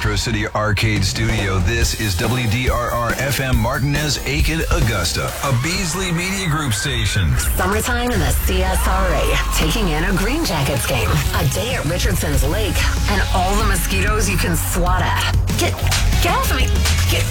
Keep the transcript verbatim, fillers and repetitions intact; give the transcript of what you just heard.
Metro City Arcade Studio. This is W D R R F M Martinez, Aiken, Augusta, a Beasley Media Group station. Summertime in the C S R A, taking in a Green Jackets game, a day at Richardson's Lake, and all the mosquitoes you can swat at. Get, get off of me. Get